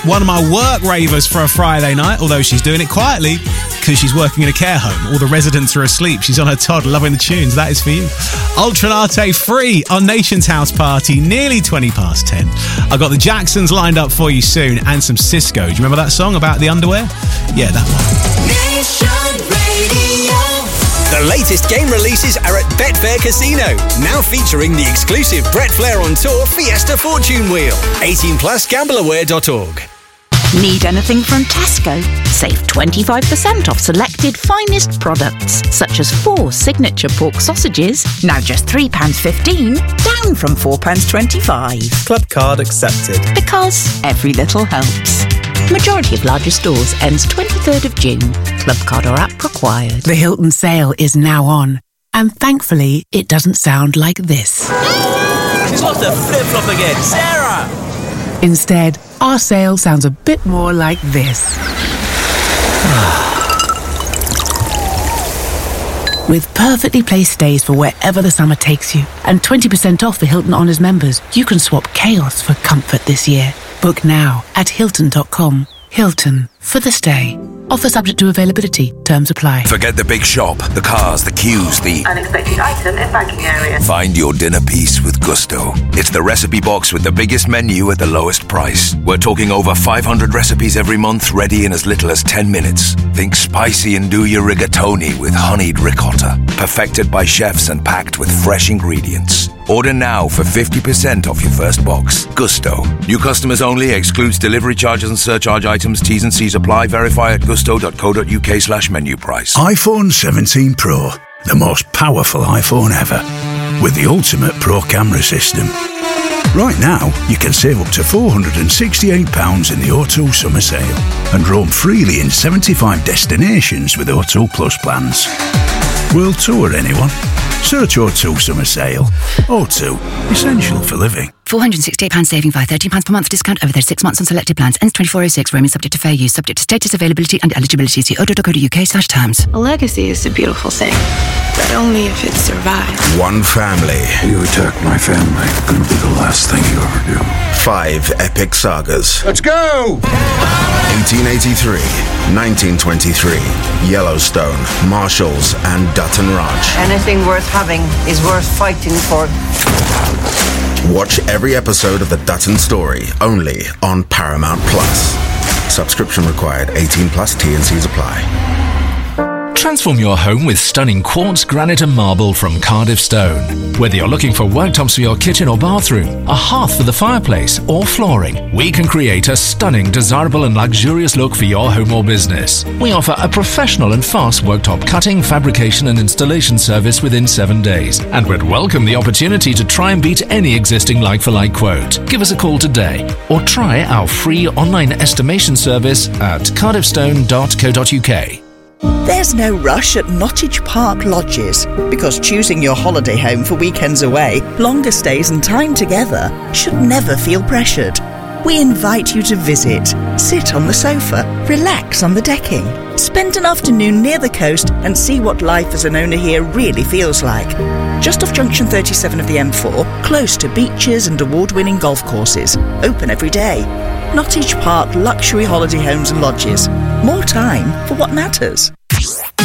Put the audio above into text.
one of my work ravers for a Friday night, although she's doing it quietly because she's working in a care home. All the residents are asleep. She's on her Todd, loving the tunes. That is for you. Ultranate Free on Nation's House Party, nearly 10:20. I've got the Jacksons lined up for you soon and some Cisco. Do you remember that song about the underwear? Yeah, that one. Nation Radio. The latest game releases are at Betfair Casino, now featuring the exclusive Brett Flair on Tour Fiesta Fortune Wheel. 18 plus gambleaware.org. Need anything from Tesco? Save 25% off selected finest products, such as 4 signature pork sausages, now just £3.15, down from £4.25. Club card accepted. Because every little helps. Majority of larger stores ends 23rd of June. Club card or app required. The Hilton sale is now on. And thankfully, it doesn't sound like this. She's lost her flip-flop again. Sarah! Instead, our sale sounds a bit more like this. With perfectly placed stays for wherever the summer takes you, and 20% off for Hilton Honors members, you can swap chaos for comfort this year. Book now at Hilton.com. Hilton, for the stay. Offer subject to availability. Terms apply. Forget the big shop, the cars, the queues, the unexpected item in banking area. Find your dinner piece with Gusto. It's the recipe box with the biggest menu at the lowest price. We're talking over 500 recipes every month, ready in as little as 10 minutes. Think spicy and do your rigatoni with honeyed ricotta. Perfected by chefs and packed with fresh ingredients. Order now for 50% off your first box. Gusto. New customers only. Excludes delivery charges and surcharge items. T's and C's apply. Verify at gusto.co.uk/menu price. iPhone 17 Pro. The most powerful iPhone ever. With the ultimate Pro camera system. Right now, you can save up to £468 in the O2 summer sale and roam freely in 75 destinations with O2 Plus plans. World tour, anyone? Search O2 summer sale. O2, essential for living. £468 saving via £13 per month discount over 36 months on selected plans. Ends 24/06. Roaming subject to fair use. Subject to status, availability and eligibility. See o2.co.uk/terms. A legacy is a beautiful thing, but only if it survives. One family. You attack my family. Gonna be the last thing you ever do. 5 epic sagas. Let's go! 1883, 1923, Yellowstone, Marshalls, and Dutton Ranch. Anything worth having is worth fighting for. Watch every episode of The Dutton Story, only on Paramount Plus. Subscription required. 18 plus. T&Cs apply. Transform your home with stunning quartz, granite and marble from Cardiff Stone. Whether you're looking for worktops for your kitchen or bathroom, a hearth for the fireplace or flooring, we can create a stunning, desirable and luxurious look for your home or business. We offer a professional and fast worktop cutting, fabrication and installation service within 7 days, and would welcome the opportunity to try and beat any existing like-for-like quote. Give us a call today or try our free online estimation service at cardiffstone.co.uk. There's no rush at Nottage Park Lodges, because choosing your holiday home for weekends away, longer stays and time together should never feel pressured. We invite you to visit, sit on the sofa, relax on the decking, spend an afternoon near the coast and see what life as an owner here really feels like. Just off Junction 37 of the M4, close to beaches and award-winning golf courses, open every day. Nottage Park Luxury Holiday Homes and Lodges. More time for what matters.